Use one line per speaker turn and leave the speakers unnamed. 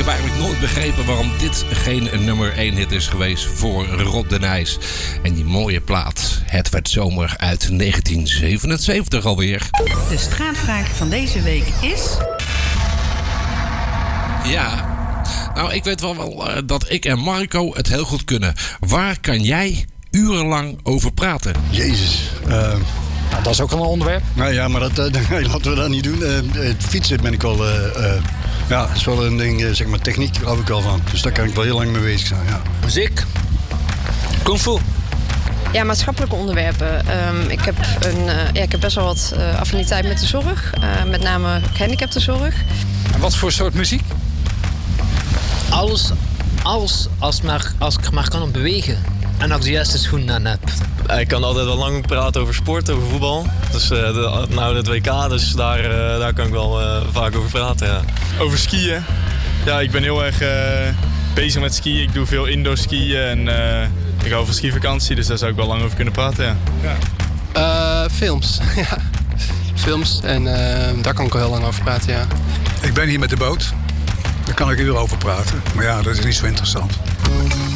eigenlijk nooit begrepen waarom dit geen nummer 1 hit is geweest voor Rob de Nijs. En die mooie plaat, het werd zomer uit 1977 alweer.
De straatvraag van deze week is...
Ja, nou ik weet wel dat ik en Marco het heel goed kunnen. Waar kan jij urenlang over praten?
Jezus.
Dat is ook al een onderwerp.
Nou ja, maar laten we dat niet doen. Het fietsen ben ik wel... ja, dat is wel een ding, zeg maar, techniek, daar hou ik wel van. Dus daar kan ik wel heel lang mee bezig zijn, ja.
Muziek. Kung fu.
Ja, maatschappelijke onderwerpen. Ik heb best wel wat affiniteit met de zorg. Met name gehandicaptenzorg.
En wat voor soort muziek?
Alles als ik maar kan bewegen. En als ik de juiste schoenen aan heb.
Ik kan altijd wel lang praten over sport, over voetbal. Dus het WK, dus daar kan ik wel vaak over praten, ja.
Over skiën. Ja, ik ben heel erg bezig met skiën. Ik doe veel indoor skiën en ik hou van skivakantie, dus daar zou ik wel lang over kunnen praten, ja.
Films, ja. Films en daar kan ik wel heel lang over praten, ja.
Ik ben hier met de boot. Daar kan ik uren over praten. Maar ja, dat is niet zo interessant.